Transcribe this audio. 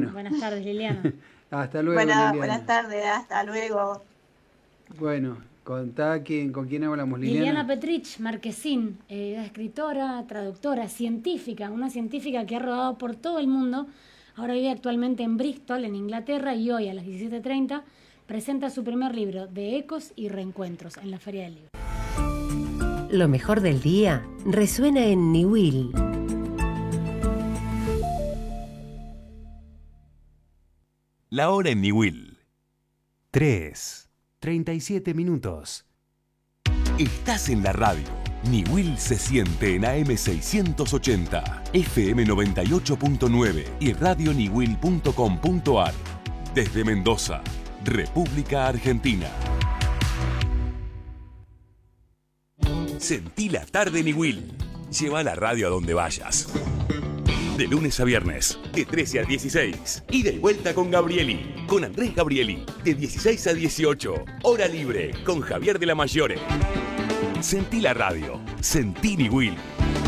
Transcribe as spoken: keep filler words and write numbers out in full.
Bueno. Buenas tardes, Liliana. Hasta luego, Buena, Liliana. buenas tardes, hasta luego. Bueno, contá quién, con quién hablamos, Liliana. Liliana Petrich Marquesín, eh, escritora, traductora, científica, una científica que ha rodado por todo el mundo. Ahora vive actualmente en Bristol, en Inglaterra, y hoy a las diecisiete treinta presenta su primer libro, De Ecos y Reencuentros, en la Feria del Libro. Lo mejor del día resuena en Niwil. La hora en Niwil. tres, treinta y siete minutos. Estás en la radio. Niwil se siente en A M seiscientos ochenta, F M noventa y ocho punto nueve y radio niwil punto com punto a r. Desde Mendoza, República Argentina. Sentí la tarde Niwil. Lleva la radio a donde vayas. De lunes a viernes, de trece a dieciséis. Y de vuelta con Gabrieli, con Andrés Gabrieli, de dieciséis a dieciocho. Hora libre, con Javier de la Mayore. Sentí la radio, sentí Niwil.